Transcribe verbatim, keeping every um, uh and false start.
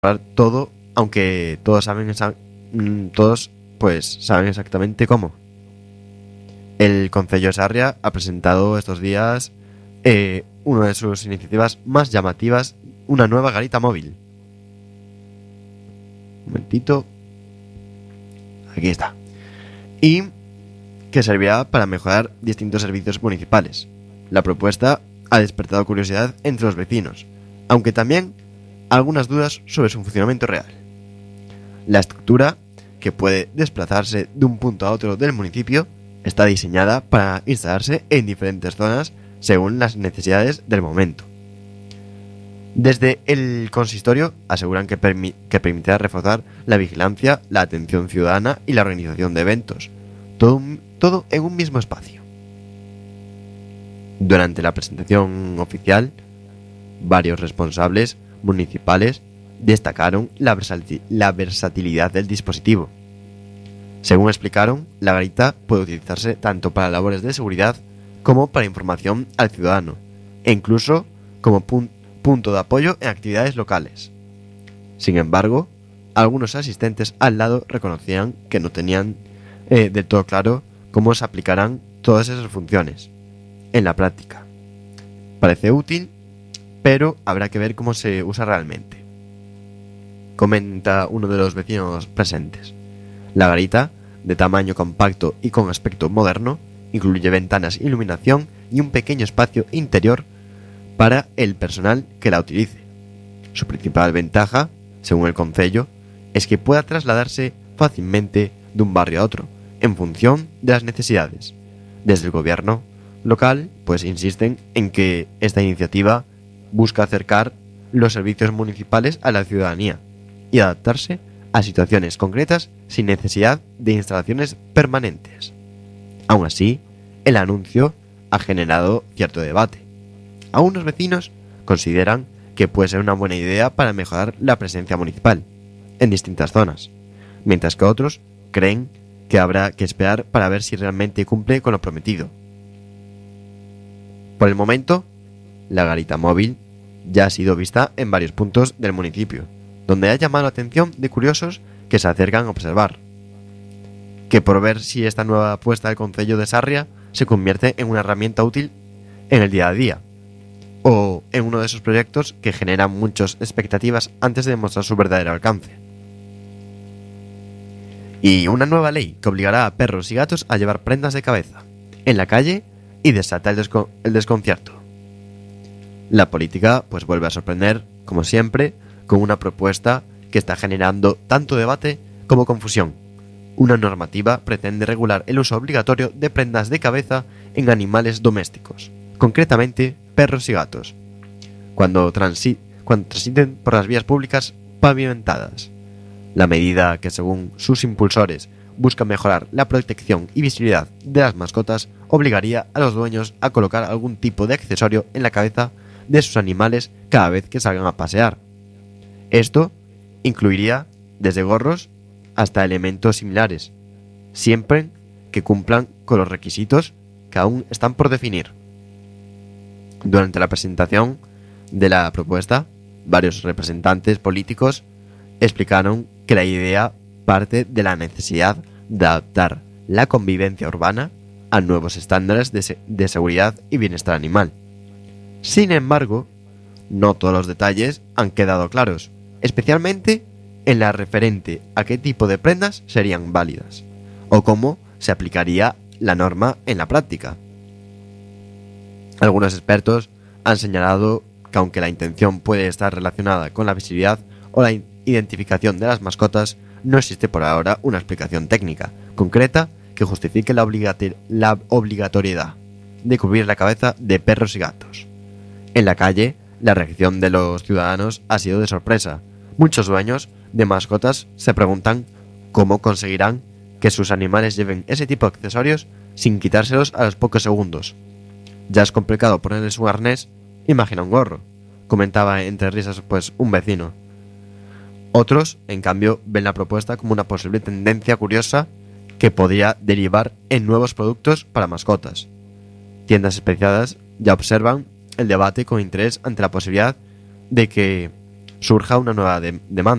todo, aunque todos saben esa, todos pues saben exactamente cómo. El Concello de Sarria ha presentado estos días eh, una de sus iniciativas más llamativas, una nueva garita móvil. Un momentito. Aquí está. Y que servirá para mejorar distintos servicios municipales. La propuesta ha despertado curiosidad entre los vecinos, aunque también algunas dudas sobre su funcionamiento real. La estructura, que puede desplazarse de un punto a otro del municipio, está diseñada para instalarse en diferentes zonas según las necesidades del momento. Desde el consistorio aseguran que, permi- que permitirá reforzar la vigilancia, la atención ciudadana y la organización de eventos, todo, un, todo en un mismo espacio. Durante la presentación oficial, varios responsables municipales destacaron la, versatil- la versatilidad del dispositivo. Según explicaron, la garita puede utilizarse tanto para labores de seguridad como para información al ciudadano, e incluso como pun- punto de apoyo en actividades locales. Sin embargo, algunos asistentes al lado reconocían que no tenían eh, del todo claro cómo se aplicarán todas esas funciones en la práctica. Parece útil, pero habrá que ver cómo se usa realmente. Comenta uno de los vecinos presentes. La garita, de tamaño compacto y con aspecto moderno, incluye ventanas, iluminación y un pequeño espacio interior para el personal que la utilice. Su principal ventaja, según el concello, es que pueda trasladarse fácilmente de un barrio a otro, en función de las necesidades. Desde el gobierno local, pues insisten en que esta iniciativa busca acercar los servicios municipales a la ciudadanía y adaptarse a situaciones concretas sin necesidad de instalaciones permanentes. Aún así, el anuncio ha generado cierto debate. Algunos vecinos consideran que puede ser una buena idea para mejorar la presencia municipal en distintas zonas, mientras que otros creen que habrá que esperar para ver si realmente cumple con lo prometido. Por el momento, la garita móvil ya ha sido vista en varios puntos del municipio, donde ha llamado la atención de curiosos que se acercan a observar. Que por ver si esta nueva apuesta del Concello de Sarria se convierte en una herramienta útil en el día a día, o en uno de esos proyectos que generan muchas expectativas antes de demostrar su verdadero alcance. Y una nueva ley que obligará a perros y gatos a llevar prendas de cabeza en la calle y desata el, desco- el desconcierto. La política pues vuelve a sorprender, como siempre, con una propuesta que está generando tanto debate como confusión. Una normativa pretende regular el uso obligatorio de prendas de cabeza en animales domésticos, concretamente perros y gatos, cuando, transi- cuando transiten por las vías públicas pavimentadas. La medida, que según sus impulsores busca mejorar la protección y visibilidad de las mascotas, obligaría a los dueños a colocar algún tipo de accesorio en la cabeza de sus animales cada vez que salgan a pasear. Esto incluiría desde gorros hasta elementos similares, siempre que cumplan con los requisitos que aún están por definir. Durante la presentación de la propuesta, varios representantes políticos explicaron que la idea parte de la necesidad de adaptar la convivencia urbana a nuevos estándares de, se- de seguridad y bienestar animal. Sin embargo, no todos los detalles han quedado claros, especialmente en la referente a qué tipo de prendas serían válidas, o cómo se aplicaría la norma en la práctica. Algunos expertos han señalado que aunque la intención puede estar relacionada con la visibilidad o la identificación de las mascotas, no existe por ahora una explicación técnica concreta que justifique la, obligati- la obligatoriedad de cubrir la cabeza de perros y gatos. En la calle, la reacción de los ciudadanos ha sido de sorpresa. Muchos dueños de mascotas se preguntan cómo conseguirán que sus animales lleven ese tipo de accesorios sin quitárselos a los pocos segundos. Ya es complicado ponerles un arnés, imagina un gorro, comentaba entre risas pues un vecino. Otros, en cambio, ven la propuesta como una posible tendencia curiosa que podría derivar en nuevos productos para mascotas. Tiendas especializadas ya observan el debate con interés ante la posibilidad de que surja una nueva de- demanda